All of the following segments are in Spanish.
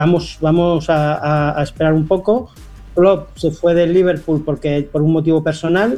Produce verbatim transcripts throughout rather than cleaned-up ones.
vamos, vamos a, a, a esperar un poco. Klopp se fue del Liverpool porque por un motivo personal,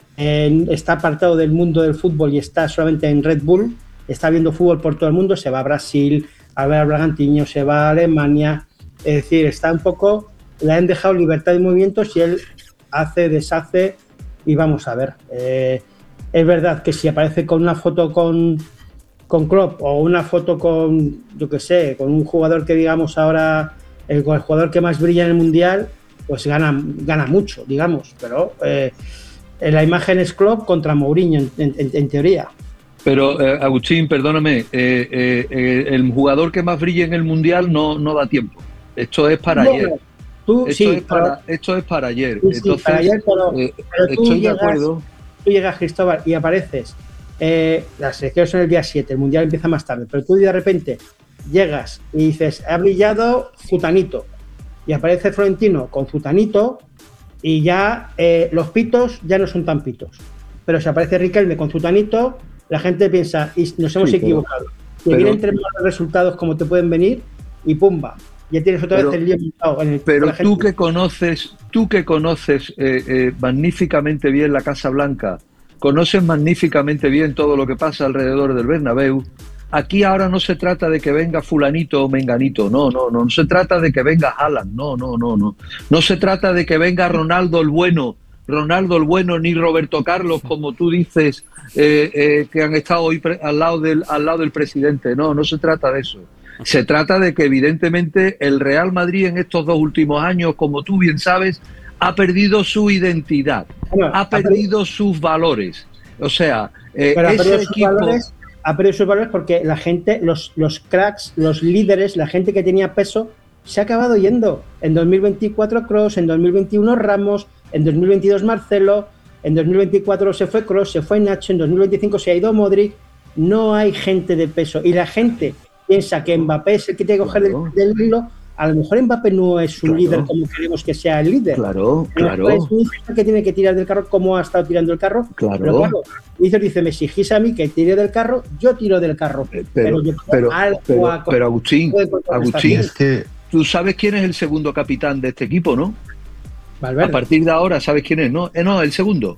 eh, está apartado del mundo del fútbol y está solamente en Red Bull, está viendo fútbol por todo el mundo, se va a Brasil, a ver al Bragantino, se va a Alemania, es decir, está un poco, le han dejado libertad de movimientos y él hace, deshace y vamos a ver. Eh, es verdad que si aparece con una foto con, con Klopp o una foto con, yo qué sé, con un jugador que digamos ahora, el, el jugador que más brilla en el Mundial, pues gana, gana mucho, digamos, pero eh, la imagen es Klopp contra Mourinho, en, en, en teoría. Pero, eh, Agustín, perdóname, eh, eh, eh, el jugador que más brilla en el Mundial no, no da tiempo. Esto es para no, ayer. Tú, esto, sí, es para, pero, esto es para ayer. Sí, Entonces, para ayer, pero, eh, pero tú estoy llegas, de acuerdo. Tú llegas, Cristóbal, y apareces. Eh, las selecciones son el día siete, el Mundial empieza más tarde, pero tú de repente llegas y dices, ha brillado Zutanito, y aparece Florentino con Zutanito, y ya eh, los pitos ya no son tan pitos. Pero si aparece Riquelme con Zutanito, la gente piensa, y nos hemos sí, equivocado. Que pero, vienen tres malos resultados como te pueden venir, y pumba, ya tienes otra pero, vez el lío montado en el. Pero tú gente. que conoces, tú que conoces eh, eh, magníficamente bien la Casa Blanca, conoces magníficamente bien todo lo que pasa alrededor del Bernabéu. Aquí ahora no se trata de que venga fulanito o menganito, no, no, no, no se trata de que venga Haaland, no, no, no, no. No se trata de que venga Ronaldo el bueno, Ronaldo el bueno, ni Roberto Carlos, como tú dices, eh, eh, que han estado hoy al lado del, al lado del presidente. No, no se trata de eso. Se trata de que evidentemente el Real Madrid en estos dos últimos años, como tú bien sabes, ha perdido su identidad, bueno, ha perdido ha sus valores. O sea, eh, ese equipo... Valores, ha perdido sus valores porque la gente, los, los cracks, los líderes, la gente que tenía peso, se ha acabado yendo. En dos mil veinticuatro Kroos, en dos mil veintiuno Ramos, en dos mil veintidós Marcelo, en dos mil veinticuatro se fue Kroos, se fue Nacho, en dos mil veinticinco se ha ido Modric. No hay gente de peso. Y la gente piensa que Mbappé es el que tiene que coger claro. del, del hilo. A lo mejor Mbappé no es un claro. líder como queremos que sea el líder. Claro, claro. Es un líder que tiene que tirar del carro como ha estado tirando el carro. Claro. Pero claro, dice, dice, me exigís a mí que tire del carro, yo tiro del carro. Pero, pero, yo pero, pero, a, pero Agustín, Agustín es que... tú sabes quién es el segundo capitán de este equipo, ¿no? Valverde. A partir de ahora, ¿sabes quién es? No, eh, no el segundo.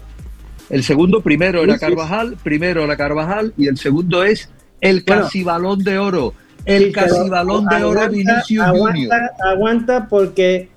El segundo primero era Carvajal, primero era Carvajal y el segundo es el bueno, casi balón de oro. El sí, casi balón de oro aguanta, Vinicius aguanta, Junior. Aguanta porque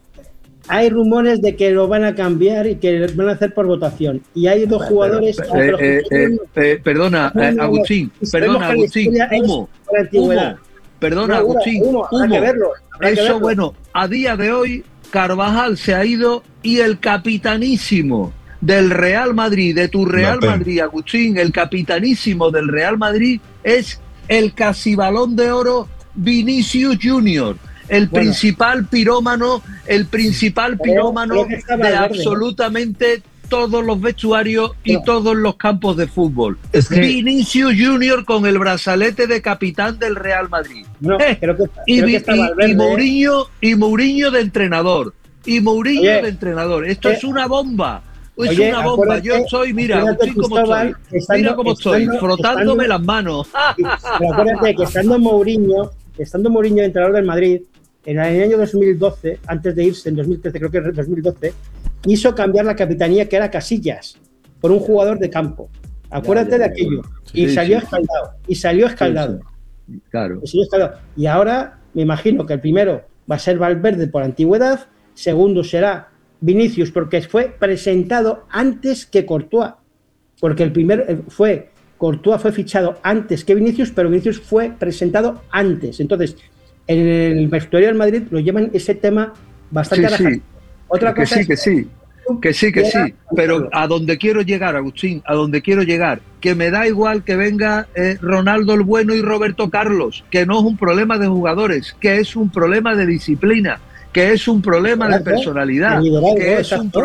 hay rumores de que lo van a cambiar y que lo van a hacer por votación. Y hay dos jugadores... Pero, eh, eh, eh, eh, perdona, eh, Agustín, perdona, Agustín, humo, humo, perdona, no, Agustín, humo. humo. Que verlo, Eso, que verlo. Bueno, a día de hoy, Carvajal se ha ido y el capitanísimo del Real Madrid, de tu Real no, Madrid, Agustín, el capitanísimo del Real Madrid es el casi balón de oro Vinicius Junior, el bueno, principal pirómano, el principal pirómano de absolutamente todos los vestuarios y no. todos los campos de fútbol. Es que... Vinicius Junior con el brazalete de capitán del Real Madrid. No, eh, creo que, y, creo que y, Valverde, y Mourinho y Mourinho de entrenador. Y Mourinho Oye, de entrenador. Esto eh, es una bomba. Es Oye, una bomba. Yo estoy, mira, Agustín, cómo estoy. Estando, mira cómo estoy, estando, frotándome estando, las manos. Pero acuérdate que estando Mourinho, estando Mourinho de entrenador del Madrid, en el año dos mil doce, antes de irse, en dos mil trece, creo que es dos mil doce, quiso cambiar la capitanía que era Casillas por un jugador de campo. Acuérdate ya, ya, de aquello. Sí, y salió sí, escaldado. Y salió escaldado. Sí, sí. Claro. Y, salió escaldado. Y ahora me imagino que el primero va a ser Valverde por antigüedad, segundo será Vinicius porque fue presentado antes que Courtois, porque el primero fue Courtois fue fichado antes que Vinicius, pero Vinicius fue presentado antes. Entonces, en el vestuario del Madrid lo llevan ese tema bastante sí, sí. Otra que cosa sí, es que sí, que sí, que sí. Pero a donde quiero llegar, Agustín, a donde quiero llegar, que me da igual que venga eh, Ronaldo el bueno y Roberto Carlos, que no es un problema de jugadores, que es un problema de disciplina, que es un problema de personalidad, que es un